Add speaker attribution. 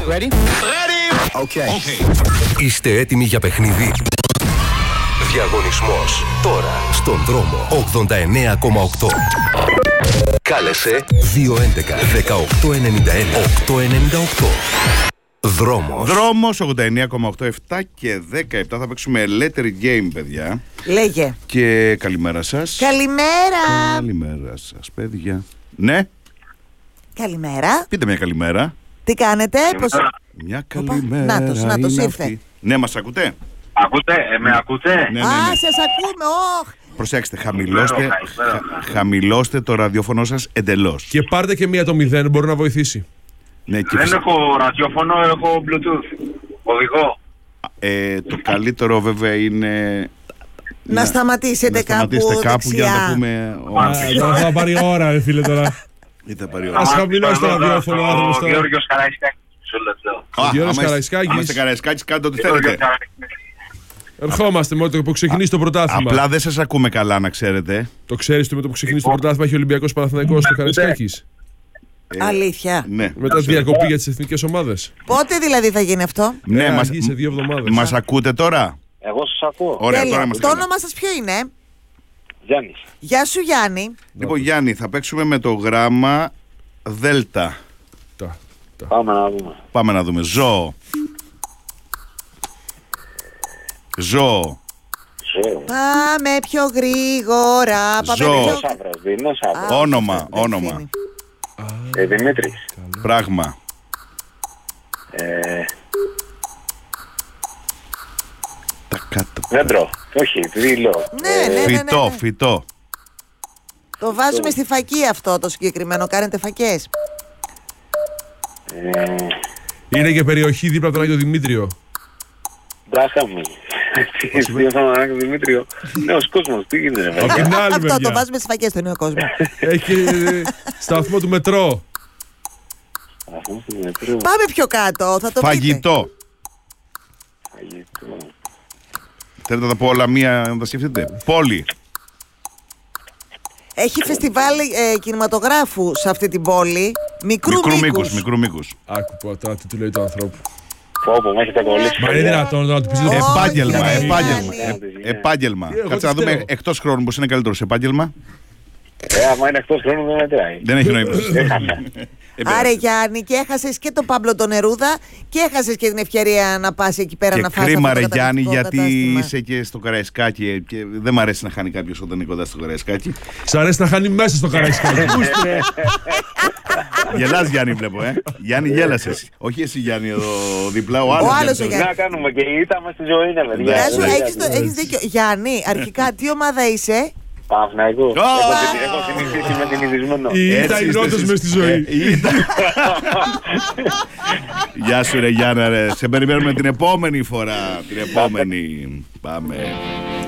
Speaker 1: Ready? Ready! Okay.
Speaker 2: Είστε έτοιμοι για παιχνίδι? Διαγωνισμός τώρα στον δρόμο 89,8. Κάλεσε 211 1891 898.
Speaker 3: Δρόμος 89,8, 7 και 17. Θα παίξουμε Letter Game, παιδιά.
Speaker 4: Λέγε.
Speaker 3: Και καλημέρα σας.
Speaker 4: Καλημέρα.
Speaker 3: Καλημέρα σας, παιδιά. Ναι.
Speaker 4: Καλημέρα.
Speaker 3: Πείτε μια καλημέρα.
Speaker 4: Τι κάνετε, πώς...
Speaker 3: Μια καλημέρα.
Speaker 4: Νάτος ήρθε.
Speaker 3: Αυτή. Ναι, μας ακούτε?
Speaker 5: Ακούτε, με ακούτε?
Speaker 3: Ναι.
Speaker 4: Α, σας ακούμε,
Speaker 3: Προσέξτε, χαμηλώστε το ραδιόφωνο σας εντελώς.
Speaker 6: Και πάρτε και μία το 0, μπορεί να βοηθήσει.
Speaker 3: Ναι, και
Speaker 5: Δεν έχω ραδιόφωνο, έχω Bluetooth. Οδηγό.
Speaker 3: Το καλύτερο βέβαια είναι
Speaker 4: να σταματήσετε κάπου
Speaker 3: για να τα πούμε.
Speaker 6: Θα πάρει ώρα, φίλε, τώρα. Ας χαμηλώσει το ραδιόφωνο, άνθρωπος τώρα.
Speaker 5: Ο Γιώργος Καραϊσκάκης.
Speaker 6: Ο Γιώργος Καραϊσκάκης.
Speaker 3: Είμαστε Καραϊσκάκης, κάντε ό,τι θέλετε.
Speaker 6: Ερχόμαστε με το που ξεκινήσει το πρωτάθλημα.
Speaker 3: Απλά δεν σας ακούμε καλά, να ξέρετε.
Speaker 6: Το ξέρεις ότι με το που ξεκινήσει το πρωτάθλημα έχει Ολυμπιακός Παναθηναϊκός στο Καραϊσκάκης.
Speaker 4: Αλήθεια.
Speaker 3: Ναι.
Speaker 6: Μετά διακοπή για τις εθνικές ομάδες.
Speaker 4: Πότε δηλαδή θα γίνει αυτό?
Speaker 3: Ναι,
Speaker 6: σε 2 εβδομάδες.
Speaker 3: Μας ακούτε τώρα?
Speaker 5: Εγώ σας ακούω.
Speaker 3: Ωραία, τώρα είμαστε.
Speaker 4: Το όνομα σας ποιο είναι?
Speaker 5: Γιάννης.
Speaker 4: Γεια σου, Γιάννη.
Speaker 3: Λοιπόν, Γιάννη, θα παίξουμε με το γράμμα Δέλτα.
Speaker 5: Πάμε να δούμε.
Speaker 3: Ζώο.
Speaker 4: Πάμε πιο γρήγορα.
Speaker 3: Ζώο.
Speaker 5: Δινόσαυρος.
Speaker 3: Όνομα.
Speaker 5: Δημήτρης.
Speaker 3: Πράγμα. Τα κάτω.
Speaker 5: Δέντρο. Όχι, δίλο.
Speaker 4: Ναι.
Speaker 3: Φυτό.
Speaker 4: Το βάζουμε στη φακή αυτό το συγκεκριμένο. Κάνετε φακές.
Speaker 6: Είναι και περιοχή δίπλα από τον Άγιο Δημήτριο.
Speaker 5: Μπράχα μου. Τι θα Άγιο Δημήτριο. Νέος κόσμος, τι γίνεται?
Speaker 4: Αυτό το βάζουμε στις φακές στο νέο κόσμο.
Speaker 6: Έχει σταθμό του μετρό.
Speaker 4: Πάμε πιο κάτω, θα το πείτε.
Speaker 3: Φαγητό. Θέλετε να τα πω όλα μία να τα σκεφτείτε? Πόλη.
Speaker 4: Έχει φεστιβάλ κινηματογράφου σε αυτή την πόλη. Μικρού μήκους.
Speaker 6: Άκου πω τώρα τι του λέει το ανθρώπου.
Speaker 5: Πω, με έχετε κολλήσει.
Speaker 6: Μα είναι δυνατόν να του πεις
Speaker 3: Επάγγελμα. Κάτσε να δούμε εκτός χρόνου πως είναι καλύτερο σε επάγγελμα.
Speaker 5: Άμα είναι εκτός χρόνου δεν μετράει.
Speaker 3: Δεν έχει νόημα.
Speaker 4: Άρα, Γιάννη, και έχασες και τον Παύλο τον Νερούδα και έχασες και την ευκαιρία να πας εκεί πέρα να φας.
Speaker 3: Κρίμα, ρε Γιάννη, γιατί είσαι και στο Καραϊσκάκι και δεν μ' αρέσει να χάνει κάποιος όταν είναι κοντά στο Καραϊσκάκι.
Speaker 6: Σ' αρέσει να χάνει μέσα στο Καραϊσκάκι.
Speaker 3: Γελάς, Γιάννη, βλέπω, Γιάννη, γέλασες. Όχι εσύ, Γιάννη, εδώ δίπλα, ο άλλος.
Speaker 5: Να κάνουμε και ήταμε στη ζωή, είναι παιδιά.
Speaker 4: Έχεις δίκιο. Γιάννη, αρχικά τι ομάδα είσαι?
Speaker 5: Παναθηναϊκό. Έχω συνηθίσει με την ειδισμένο.
Speaker 6: Ήταν ηρώτος μες στη ζωή.
Speaker 3: Γεια σου, ρε Γιάννα, ρε. Σε περιμένουμε την επόμενη φορά. Πάμε.